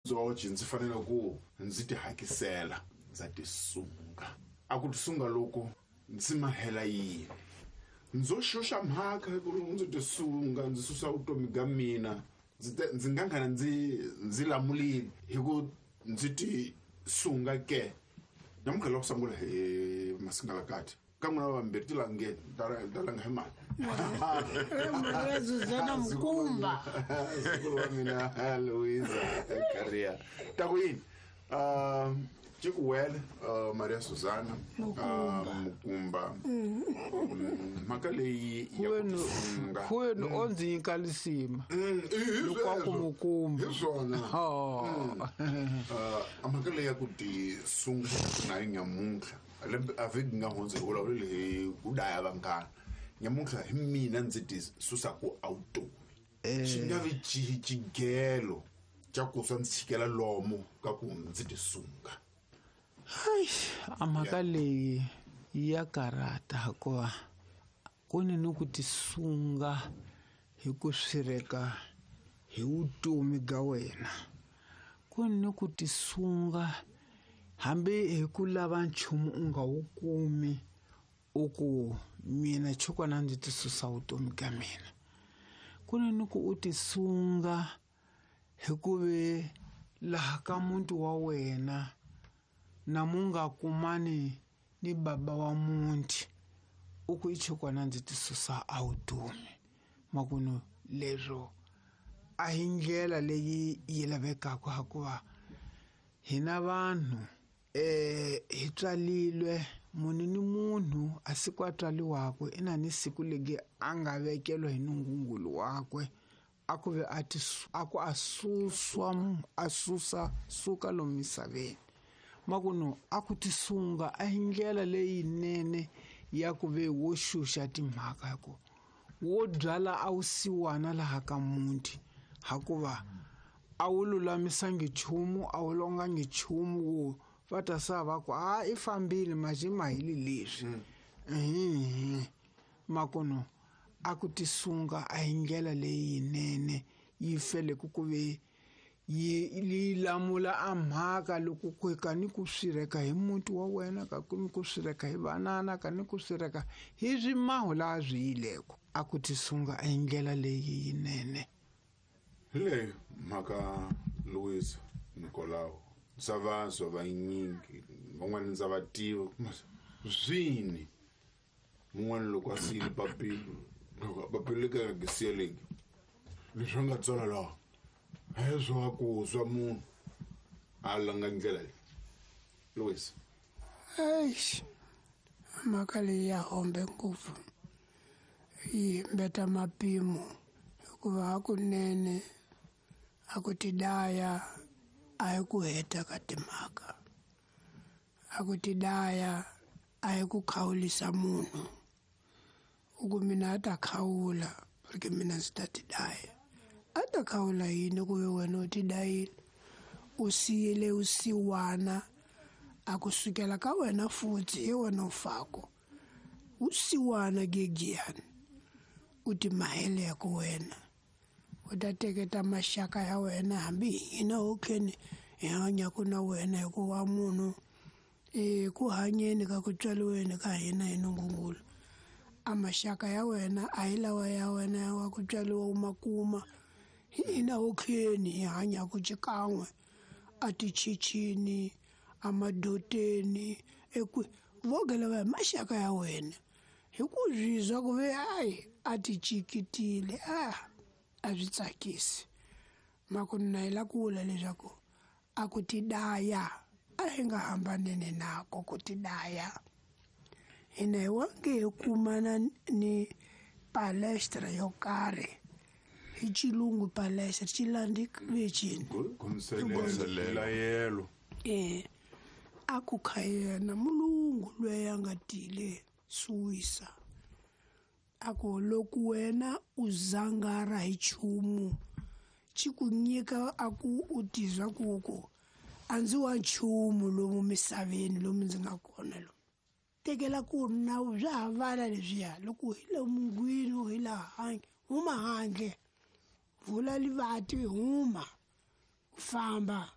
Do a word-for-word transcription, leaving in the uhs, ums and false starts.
zoje ndzi fanele ku ndzi ti hakisela ndza ti sunga a ku ti sunga loko ndzi mahela yini ndzo shosha mhaka ku ndzi ti sunga ndzi susa vutomi bya mina ndzi nga ngana ndzi ndzi lamulile hi ku ndzi ti sunga ke namukhela ku sangula he masingala kati ka n'wina vambirhi ti lange ta langa hi mali Zuzana Mukumba zukulu wa mina Louisa Career ta ku yini um Chikuwele uh, Maria Suzana Mukumba mhaka leyi wenu wenu onzi inkalisima lokwaku Mukumba yizona uh mhaka leyi ya ku ti sunga na nyamuntlha lembe aveki nga hundza ula ule le udaya vangana nyamuntlha hi mina ndzi ti susa ku auto xi nga vi xigelo xa ku swa ndzi chikela lomo ka ku ndzi ti sunga Hai, amhaka leyi ya karata hikuva ku ni ni ku ti sunga hi ku swireka hi vutomi bya wena ku ni ku ti sunga hambi hi ku lava nchumu u nga wu kumi u ku mina chokwana ndzi ti susa vutomi bya mina ku ni ni ku u ti sunga hi ku ve laha ka muti wa wena na munga kumani ni baba wa muti u ku ichokwana ndzi ti susa a vutomi makuno lero a hi ndlela leyi yi lavekaka hikuva hina vanhu eh hi tswalilwe munhu ni munhu a siku a tswaliwakwe ina ni siku legi a nga vekelwa hi nungungulu wakwe a ku ve a ti a ku asuswa asusa suka lo misaveni makuno a ku ti sunga a hi ndlela leyinene ya ku ve wo xuxa timhaka ku wo byala a wu siwana laha ka muti hakuva a wu lulamisangi chumu a wu longangi chumu wo vata sava ku a i fambile maji mahili leswi mhm makuno a ku ti sunga a hi ndlela leyinene yi fele ku ku ve yi lamula amhaka loko ku ka ni ku swireka hi muti wa wena ka ku ni ku swireka hi vanana ka ni ku swireka hi swimaho laha swi yileko a ku ti sunga a hi ndlela leyinene le mhaka Louisa Nicolau savazwa vanyingi van'wana ndza va tiva zwini mun'wana loko a siyile papilo loko papilo leka ga siyeleki leswi nga tsala laha hezo a ku swa munhu a langa ndlela leyi Louisa Eish mhaka leyi ya hombe ngopfu yi mbeta mapimo hikuva hakunene a ku ti daya a hi ku heta ka timhaka a ku ti daya a hi ku khawulisa munhu u ku mina a ta khawula porque mina ndzi ta ti daya a ta khawula yini ku ve wena u ti dayile u siyile u siwana a ku sukela ka wena futhi hi wena u fako u siwana gegiyani u ti mahele ya ku wena u ta teketa maxaka ya wena hambi hina okheni hi hanyaku na wena hikuva munhu eh ku hanyeni ka ku tswaliweni ka hina hi nungungulu a maxaka ya wena a hi lawa ya wena wa ku tswaliwa umakuma hina okheni hi hanyaku xikan'we a tichichini a madoteni eku vogela va maxaka ya wena hi ku zwizwa ku ve ai a ti chikitile ah a swi tsakisi makuna hi la ku vula leswaku a ku ti daya a hi nga hambanene nako ku ti daya hina hi wange hi kumana ni palestra yo karhi hi chilungu palestra chilandi vechini konselela yelo eh a ku khayena mulungu loyi a nga tile suwisa ako loku wena uzangara hi chumu chikunyika aku utizwa kuko anzi wa chumu lomu misaveni lomu ndzi nga kona lo tekela ku na bya havana leswiya loko hi le mungwini hi la hangi huma handle vula livati huma famba